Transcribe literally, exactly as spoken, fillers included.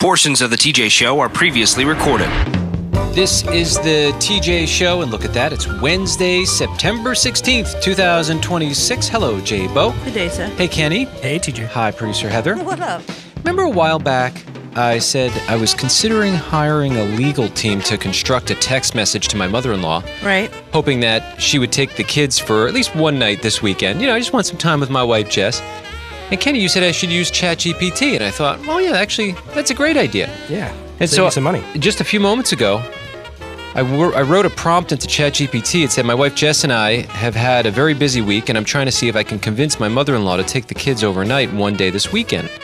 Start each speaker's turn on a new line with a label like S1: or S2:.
S1: Portions of the T J Show are previously recorded.
S2: This is the T J Show, and look at that. It's Wednesday, September sixteenth, twenty twenty-six. Hello, Jay Bo.
S3: Good day, sir.
S2: Hey, Kenny.
S4: Hey, T J.
S2: Hi, producer Heather.
S3: What up?
S2: Remember a while back, I said I was considering hiring a legal team to construct a text message to my mother-in-law.
S3: Right.
S2: Hoping that she would take the kids for at least one night this weekend. You know, I just want some time with my wife, Jess. And Kenny, you said I should use ChatGPT, and I thought, well, yeah, actually, that's a great idea.
S4: Yeah.
S2: And
S4: Save
S2: so
S4: you some money.
S2: Just a few moments ago, I, wor- I wrote a prompt into ChatGPT. It said, my wife Jess and I have had a very busy week, and I'm trying to see if I can convince my mother-in-law to take the kids overnight one day this weekend.